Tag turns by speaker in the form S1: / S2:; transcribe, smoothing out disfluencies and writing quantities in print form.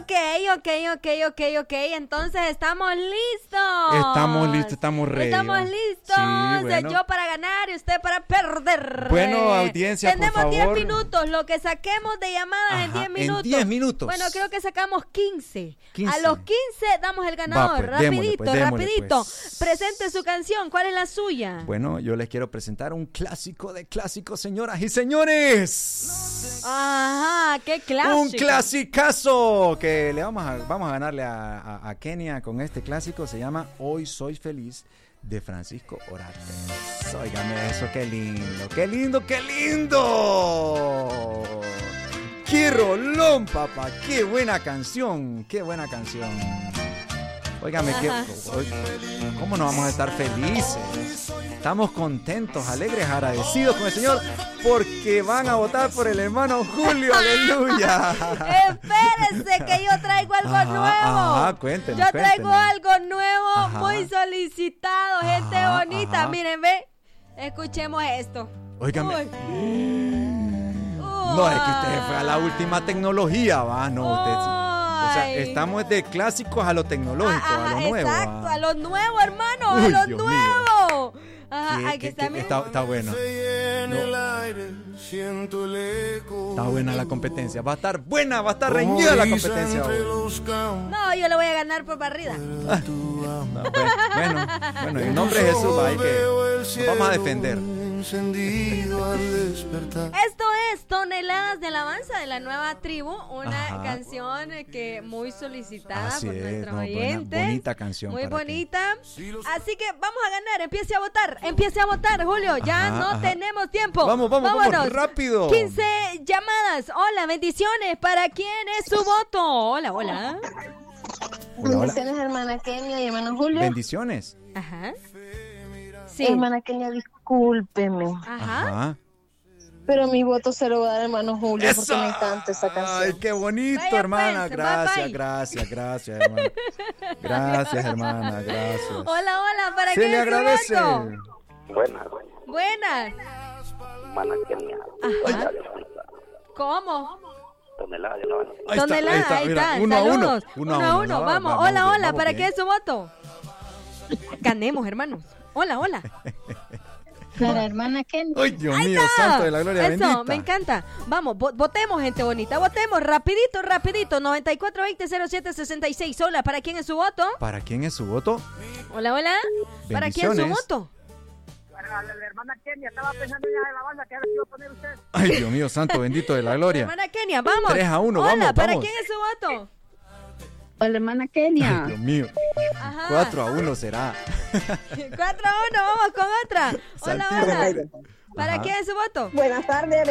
S1: Ok. Entonces, ¿estamos listos?
S2: Estamos ready.
S1: Estamos listos.
S2: Sí, bueno.
S1: Yo para ganar y usted para perder.
S2: Bueno, audiencia,
S1: tenemos
S2: por favor.
S1: 10 minutos. Lo que saquemos de llamadas en 10 minutos.
S2: En 10 minutos.
S1: Bueno, creo que sacamos 15.
S2: 15.
S1: A los 15 damos el ganador.
S2: Va, pues, démosle,
S1: rapidito.
S2: pues.
S1: Presente su canción. ¿Cuál es la suya?
S2: Bueno, yo les quiero presentar un clásico de clásicos, señoras y señores.
S1: Ajá, qué clásico.
S2: Un clasicazo que le vamos a ganarle a Kenia con este clásico. Se llama Hoy Soy Feliz, de Francisco Orates. Óigame eso, qué lindo. ¡Qué rolón, papá! ¡Qué buena canción! Óigame, ¿cómo no vamos a estar felices? Estamos contentos, alegres, agradecidos con el Señor porque van a votar por el hermano Julio. ¡Aleluya!
S1: Espérense que yo traigo algo nuevo.
S2: Cuéntenos.
S1: Yo traigo algo nuevo, muy solicitado, gente bonita. Miren, ve, escuchemos esto.
S2: Óigame. No, es que usted fue a la última tecnología, va. No, usted... O sea, estamos de clásicos a lo tecnológico, a lo nuevo.
S1: Exacto, a lo nuevo, hermano, a lo nuevo. Ajá, aquí está
S2: bueno. Está buena la competencia. Va a estar buena, va a estar reñida la competencia hoy.
S1: No, yo le voy a ganar por barrida.
S2: Bueno, en nombre de Jesús va, que nos vamos a defender.
S1: Esto es Toneladas de Alabanza de la Nueva Tribu, una canción que muy solicitada por nuestros oyentes.
S2: Bonita canción.
S1: Muy bonita. Así que vamos a ganar. Empiece a votar, Julio. Ya no tenemos tiempo.
S2: Vámonos. Rápido.
S1: 15 llamadas. Hola, bendiciones. ¿Para quién es su voto? Hola.
S3: Bendiciones, hermana Kenia y hermano Julio.
S2: Bendiciones.
S1: Ajá. Sí.
S3: Hermana Kenia, discúlpeme.
S1: Ajá.
S3: Pero mi voto se lo voy a dar a hermano Julio.
S2: ¡Eso!
S3: Porque me encanta esa canción.
S2: Ay, qué bonito,
S1: Vaya,
S2: hermana.
S1: pues,
S2: Gracias, hermana. Gracias, hermana. Gracias.
S1: Hola. ¿Para
S2: Se
S1: quién
S2: le
S1: es
S2: agradece.
S1: su voto?
S4: Buenas.
S1: Buenas. Ajá. ¿Cómo?
S4: Tonelada de alabanza.
S1: Ahí está.
S2: Uno a
S1: Saludos.
S2: uno.
S1: 1-1. Vamos. Hola.
S2: Vamos
S1: ¿Para
S2: bien.
S1: qué es su voto? Ganemos, hermanos. Hola.
S3: Para hermana Kenia.
S2: Ay, Dios
S1: Ahí
S2: mío,
S1: está.
S2: santo de la gloria bendita.
S1: Eso, me encanta. Vamos, votemos, gente bonita. Votemos rapidito. 9420-0766. Hola, ¿para quién es su voto?
S2: ¿Para quién es su voto?
S1: Hola. ¿Para quién es su
S2: Bendiciones.
S1: voto?
S4: Para la hermana Kenia, estaba pensando en la alabanza que ahora iba a poner usted.
S2: Ay, Dios mío, santo bendito de la gloria.
S1: Hermana Kenia, vamos.
S2: 3-1,
S1: Hola,
S2: vamos.
S1: ¿para quién es su voto?
S3: Hola, hermana Kenia.
S2: Ay, Dios mío.
S1: Ajá.
S2: 4-1 será.
S1: 4-1, vamos con otra. Hola.
S2: Saltillo.
S1: ¿Para
S2: Ajá.
S1: quién es su voto?
S3: Buenas tardes.